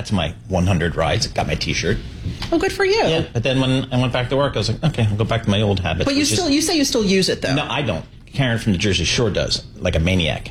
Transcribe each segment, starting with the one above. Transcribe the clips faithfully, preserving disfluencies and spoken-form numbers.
that's my one hundred rides. Got my T-shirt. Oh, good for you. Yeah, but then when I went back to work, I was like, okay, I'll go back to my old habits. But you still, is, you say you still use it, though. No, I don't. Karen from the Jersey Shore does, like a maniac.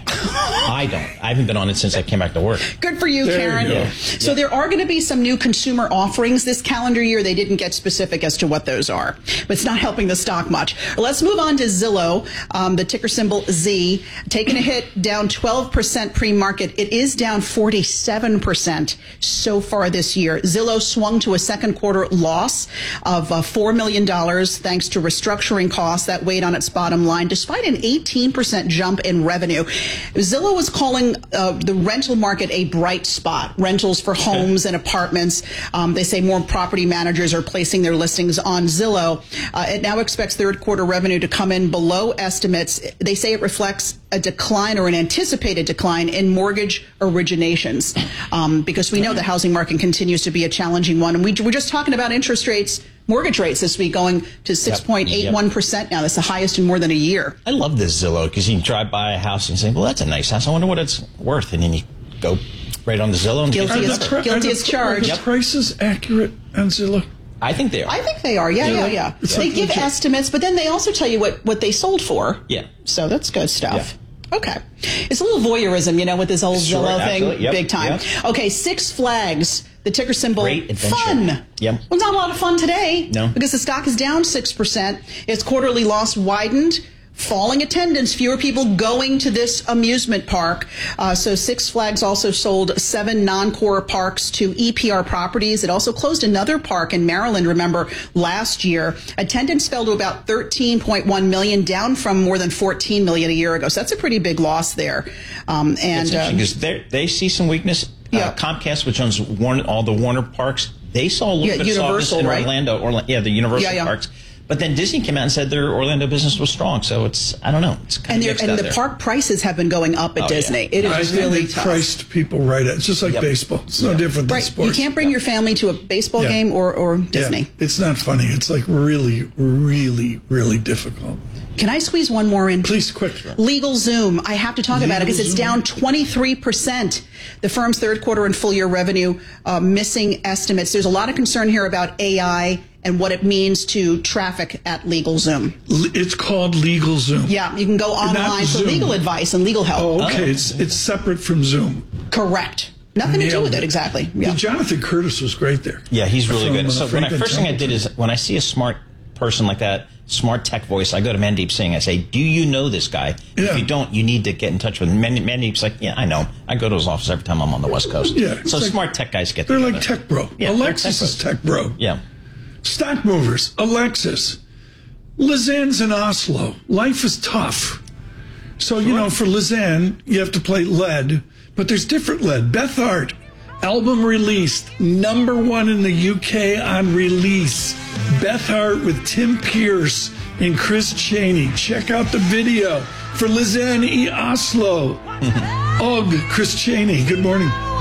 I don't. I haven't been on it since I came back to work. Good for you, there Karen. You yeah. So yeah. there are going to be some new consumer offerings this calendar year. They didn't get specific as to what those are, but it's not helping the stock much. Let's move on to Zillow, um, the ticker symbol Z, taking a hit, down twelve percent pre-market. It is down forty-seven percent so far this year. Zillow swung to a second quarter loss of uh, four million dollars thanks to restructuring costs that weighed on its bottom line, despite an eighteen percent jump in revenue. Zillow was calling uh, the rental market a bright spot. Rentals for homes and apartments. Um, they say more property managers are placing their listings on Zillow. Uh, it now expects third quarter revenue to come in below estimates. They say it reflects a decline or an anticipated decline in mortgage originations um, because we know the housing market continues to be a challenging one. And we, we're just talking about interest rates. Mortgage rates this week going to six point eight one percent now. That's the highest in more than a year. I love this Zillow because you can drive by a house and say, well, that's a nice house. I wonder what it's worth. And then you go right on the Zillow and Guilty get as, the pri- guilty as charged. Are the Yep. prices accurate on Zillow? I think they are. I think they are. Yeah, yeah, yeah. It's They like give legit. estimates, but then they also tell you what, what they sold for. Yeah. So that's good stuff. Okay. It's a little voyeurism, you know, with this whole Sure, Zillow thing. absolutely. Yep, Big time. yep. Okay, Six Flags, the ticker symbol, Great adventure. fun. Yep. Well, not a lot of fun today. No. Because the stock is down six percent. Its quarterly loss widened. Falling attendance, fewer people going to this amusement park. Uh, so Six Flags also sold seven non-core parks to E P R Properties. It also closed another park in Maryland, remember, last year. Attendance fell to about thirteen point one million, down from more than fourteen million a year ago. So that's a pretty big loss there. Um, and It's interesting because they they see some weakness. Yeah. Uh, Comcast, which owns Warner, all the Warner parks, they saw a little Yeah, bit of Universal, softness in right? Orlando. Orla- yeah, the Universal Yeah, yeah. parks. But then Disney came out and said their Orlando business was strong. So it's, I don't know. It's kind and, of they're- mixed and out the there. park prices have been going up at Oh, Disney. yeah. It is I think really they tough. priced people right at. It's just like Yep. baseball. It's no different than Right. sports. You can't bring your family to a baseball Yeah. game or, or Yeah. Disney. It's not funny. It's like really, really, really difficult. Can I squeeze one more in? Please, quick. LegalZoom. I have to talk about it because it's LegalZoom. down twenty-three percent. The firm's third quarter and full year revenue uh, missing estimates. There's a lot of concern here about A I and what it means to traffic at LegalZoom. L- It's called LegalZoom. Yeah, you can go online for Zoom. legal advice and legal help. Oh, okay. It's it's separate from Zoom. Correct. Nothing to do Nailed with it, it. exactly. Yeah. Jonathan Curtis was great there. Yeah, he's really From, good. uh, So when I, Franklin first thing I did Templeton. is when I see a smart person like that, smart tech voice, I go to Mandeep Singh. I say, do you know this guy? Yeah. If you don't, you need to get in touch with him. Man- Mandeep's like, yeah, I know him. I go to his office every time I'm on the West Coast. Yeah, it's So like- smart tech guys get They're together. like Tech Bro. Yeah, they're Alexis tech is Tech Bro. Yeah. Stock movers, Alexis. Lizanne's in Oslo. Life is tough. So, you know, for Lizanne, you have to play lead, but there's different lead. Beth Hart, album released, number one in the U K on release. Beth Hart with Tim Pierce and Chris Cheney. Check out the video for Lizanne E. Oslo. Ugh, Chris Cheney, good morning.